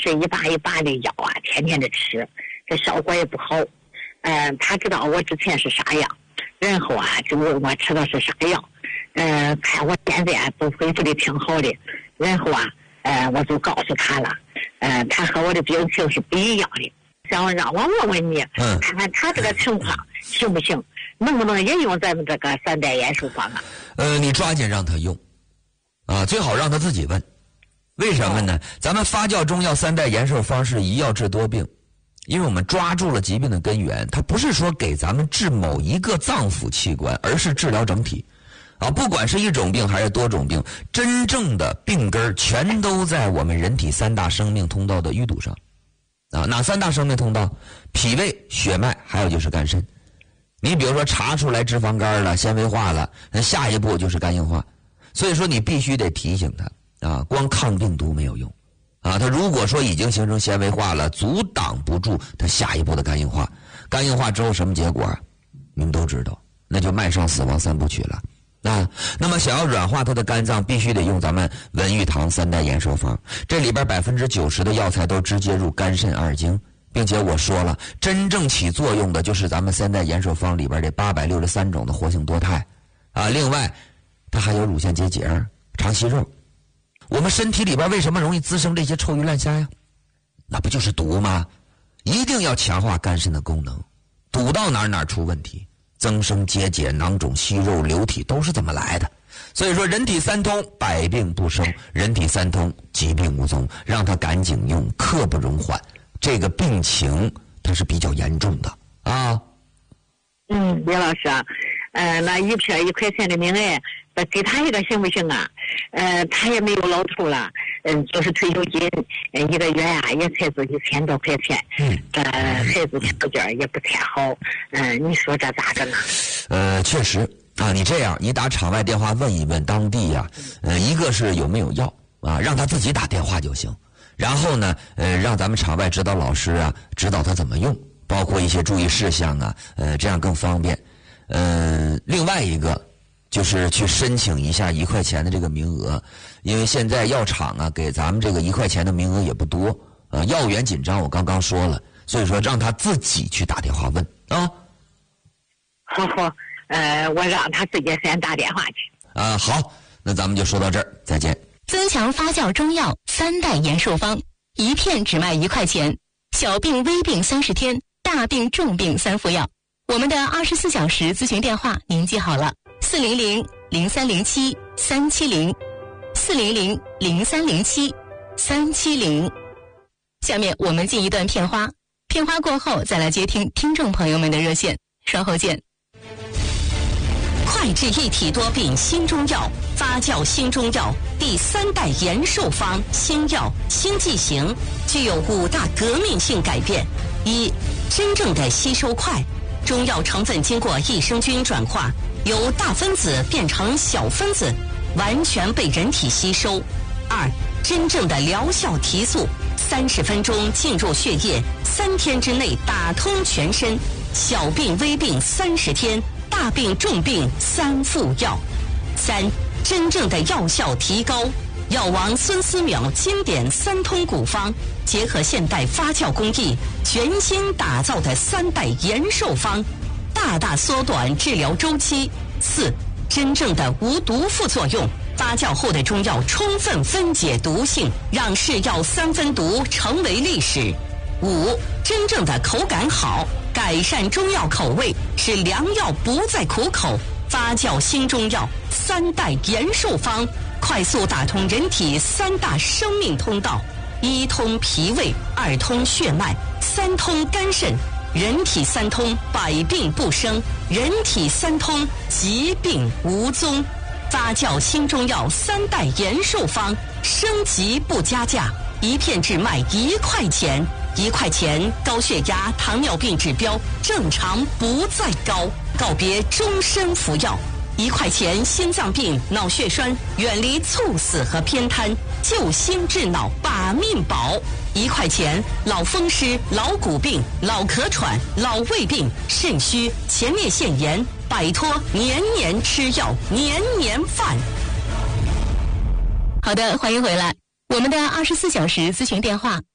是一把一把的药啊，天天的吃，这效果也不好。他知道我之前是啥样，然后啊就问我吃的是啥药，看我现在都恢复的挺好的，然后啊我就告诉他了，他和我的病情是不一样的，想让我问问你，看看他这个情况行不行，能不能也用咱们这个3代延寿方啊？ 你抓紧让他用，啊，最好让他自己问。为什么呢？咱们发酵中药3代延寿方是一药治多病，因为我们抓住了疾病的根源，它不是说给咱们治某一个脏腑器官，而是治疗整体。啊，不管是一种病还是多种病，真正的病根全都在我们人体3大生命通道的淤堵上。啊，哪3大生命通道？脾胃、血脉，还有就是肝肾。你比如说查出来脂肪肝了、纤维化了，那下一步就是肝硬化。所以说你必须得提醒他。啊，光抗病毒没有用，啊，他如果说已经形成纤维化了，阻挡不住他下一步的肝硬化。肝硬化之后什么结果？你们都知道，那就迈上死亡3部曲了。啊，那么想要软化他的肝脏，必须得用咱们文玉堂3代延寿方，这里边90%的药材都直接入肝肾2经，并且我说了，真正起作用的就是咱们3代延寿方里边这863种的活性多肽，啊，另外它还有乳腺结节、肠息肉。我们身体里边为什么容易滋生这些臭鱼烂虾呀？那不就是毒吗？一定要强化肝肾的功能，堵到哪出问题，增生结节、囊肿、息肉、流体都是这么来的。所以说人体3通，百病不生，人体3通，疾病无踪，让他赶紧用，刻不容缓。这个病情它是比较严重的啊。 李老师啊，那一片1块钱的明爱，给他一个行不行啊？他也没有老头了，就是退休金，一个月啊也才是1000多块钱，孩子条件也不太好，你说这咋着呢？ 确实啊，你这样，你打场外电话问一问当地呀，一个是有没有药啊，让他自己打电话就行。然后呢，让咱们场外指导老师啊指导他怎么用，包括一些注意事项啊，这样更方便。另外一个就是去申请一下1块钱的这个名额，因为现在药厂啊给咱们这个1块钱的名额也不多，药源紧张，我刚刚说了，所以说让他自己去打电话问啊。 好，我让他自己先打电话去。 好，那咱们就说到这儿，再见。 增强发酵中药3代延寿方，一片只卖1块钱，小病微病30天，大病重病3副药。我们的24小时咨询电话您记好了，400-0307-370，400-0307-370。下面我们进一段片花，片花过后再来接听听众朋友们的热线，稍后见。 快治一体多病新中药，发酵新中药第3代延寿方新药新剂型，具有5大革命性改变。1、真正的吸收快，中药成分经过益生菌转化，由大分子变成小分子，完全被人体吸收。2、真正的疗效提速，30分钟进入血液，3天之内打通全身，小病微病30天，大病重病3副药。3、真正的药效提高，药王孙思邈经典3通古方，结合现代发酵工艺，全新打造的3代延寿方，大大缩短治疗周期。4、真正的无毒副作用，发酵后的中药充分分解毒性，让是药3分毒成为历史。5、真正的口感好，改善中药口味，使良药不再苦口。发酵新中药3代延寿方，快速打通人体3大生命通道：1通脾胃，2通血脉，3通肝肾。人体3通，百病不生；人体3通，疾病无踪。发酵新中药3代延寿方，升级不加价，一片只卖1块钱。1块钱，高血压、糖尿病指标正常不再高，告别终身服药。1块钱，心脏病、脑血栓远离猝死和偏瘫，救心治脑把命保。1块钱，老风湿、老骨病、老咳喘、老胃病、肾虚、前列腺炎，摆脱年年吃药、年年犯。 好的，欢迎回来。我们的24小时咨询电话